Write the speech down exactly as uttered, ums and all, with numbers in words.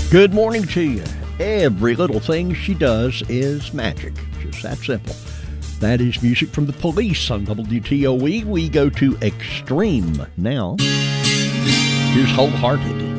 Good morning to you. Every little thing she does is magic. Just that simple. That is music from the Police on W T O E. We go to Extreme now. Here's Wholehearted.